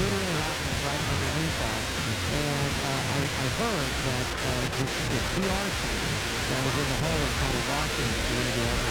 literally happening right underneath us. And I heard that the PR team that was in the hole and kind of watching the